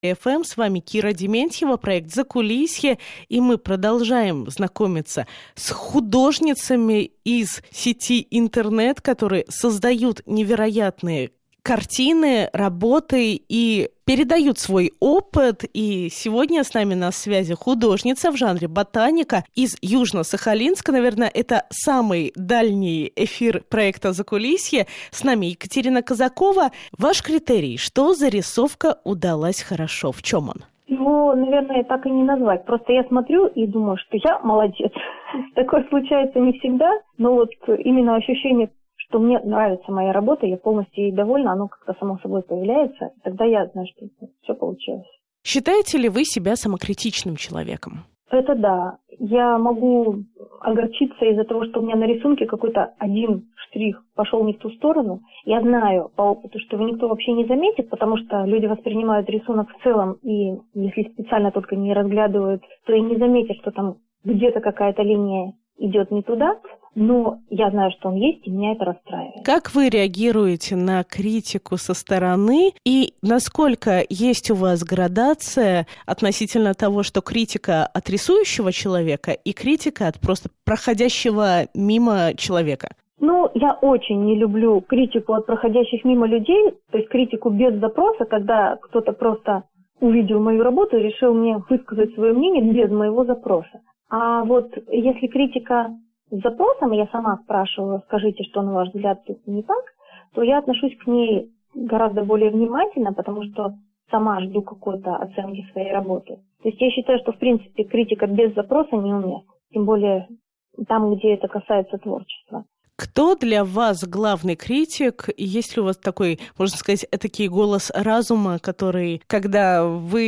ФМ. С вами Кира Дементьева, проект «Закулисье». И мы продолжаем знакомиться с художницами из сети интернет, которые создают невероятные картины, работы и передают свой опыт. И сегодня с нами на связи художница в жанре ботаника из Южно-Сахалинска. Наверное, это самый дальний эфир проекта «Закулисье». С нами Екатерина Казакова. Ваш критерий, что зарисовка удалась хорошо? В чем он? Его, наверное, так и не назвать. Просто я смотрю и думаю, что я молодец. Такое случается не всегда, но вот именно ощущение, что мне нравится моя работа, я полностью ей довольна, оно как-то само собой появляется, тогда я знаю, что все получилось. Считаете ли вы себя самокритичным человеком? Это да. Я могу огорчиться из-за того, что у меня на рисунке какой-то один штрих пошел не в ту сторону. Я знаю по опыту, что его никто вообще не заметит, потому что люди воспринимают рисунок в целом, и если специально только не разглядывают, то и не заметят, что там где-то какая-то линия идет не туда. Но я знаю, что он есть, и меня это расстраивает. Как вы реагируете на критику со стороны? И насколько есть у вас градация относительно того, что критика от рисующего человека и критика от просто проходящего мимо человека? Ну, я очень не люблю критику от проходящих мимо людей, то есть критику без запроса, когда кто-то просто увидел мою работу и решил мне высказать свое мнение без моего запроса. А вот если критика с запросом, я сама спрашиваю, скажите, что на ваш взгляд тут не так, то я отношусь к ней гораздо более внимательно, потому что сама жду какой-то оценки своей работы. То есть я считаю, что в принципе критика без запроса неуместна, тем более там, где это касается творчества. Кто для вас главный критик? И есть ли у вас такой, можно сказать, этакий голос разума, который, когда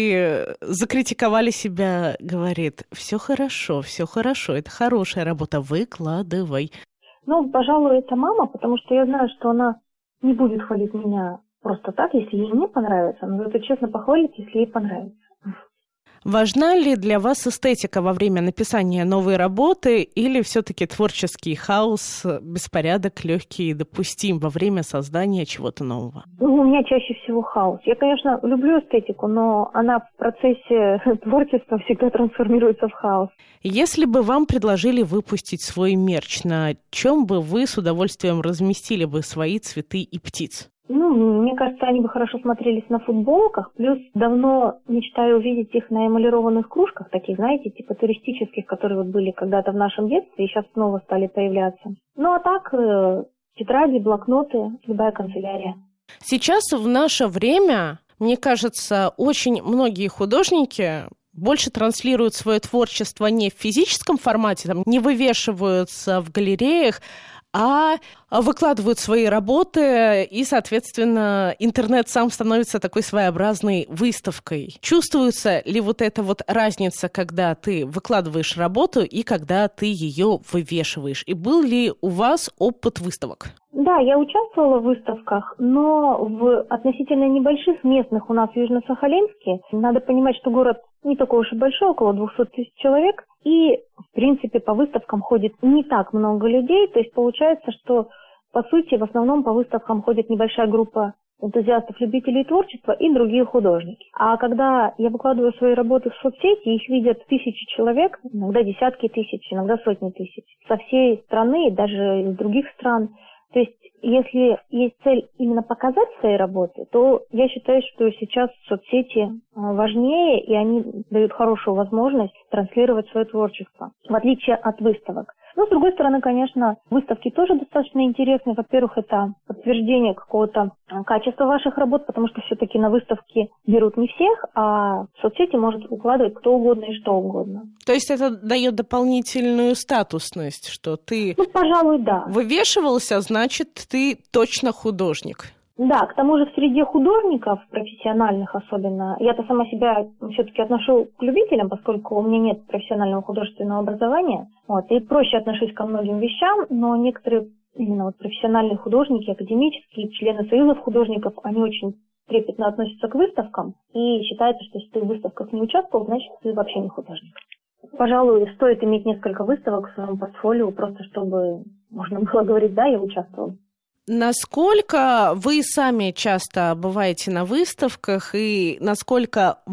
вы закритиковали себя, говорит: все хорошо, это хорошая работа, выкладывай? Ну, пожалуй, это мама, потому что я знаю, что она не будет хвалить меня просто так, если ей не понравится, но зато честно похвалит, если ей понравится. Важна ли для вас эстетика во время написания новой работы или все-таки творческий хаос, беспорядок легкий и допустим во время создания чего-то нового? Ну, у меня чаще всего хаос. Я, конечно, люблю эстетику, но она в процессе творчества всегда трансформируется в хаос. Если бы вам предложили выпустить свой мерч, на чем бы вы с удовольствием разместили бы свои цветы и птиц? Ну, мне кажется, они бы хорошо смотрелись на футболках. Плюс давно мечтаю увидеть их на эмалированных кружках, таких, знаете, типа туристических, которые вот были когда-то в нашем детстве и сейчас снова стали появляться. Ну, а так, тетради, блокноты, любая канцелярия. Сейчас в наше время, мне кажется, очень многие художники больше транслируют свое творчество не в физическом формате, там, не вывешиваются в галереях, а выкладывают свои работы, и, соответственно, интернет сам становится такой своеобразной выставкой. Чувствуется ли вот эта вот разница, когда ты выкладываешь работу и когда ты ее вывешиваешь? И был ли у вас опыт выставок? Да, я участвовала в выставках, но в относительно небольших местных у нас в Южно-Сахалинске. Надо понимать, что город не такой уж и большой, около 200 тысяч человек, и, в принципе, по выставкам ходит не так много людей, то есть получается, что, по сути, в основном по выставкам ходит небольшая группа энтузиастов, любителей творчества и другие художники. А когда я выкладываю свои работы в соцсети, их видят тысячи человек, иногда десятки тысяч, иногда сотни тысяч, со всей страны, даже из других стран. То есть, если есть цель именно показать свои работы, то я считаю, что сейчас соцсети важнее, и они дают хорошую возможность транслировать свое творчество, в отличие от выставок. Но, с другой стороны, конечно, выставки тоже достаточно интересны. Во-первых, это подтверждение какого-то качества ваших работ, потому что все-таки на выставке берут не всех, а в соцсети может укладывать кто угодно и что угодно. То есть это дает дополнительную статусность, что ты, пожалуй, да, вывешивался, значит, ты точно художник. Да, к тому же в среде художников, профессиональных особенно, я-то сама себя все-таки отношу к любителям, поскольку у меня нет профессионального художественного образования, и проще отношусь ко многим вещам, но некоторые именно вот профессиональные художники, академические, члены союзов художников, они очень трепетно относятся к выставкам, и считается, что если ты в выставках не участвовал, значит, ты вообще не художник. Пожалуй, стоит иметь несколько выставок в своем портфолио, просто чтобы можно было говорить: да, я участвовал. Насколько вы сами часто бываете на выставках и насколько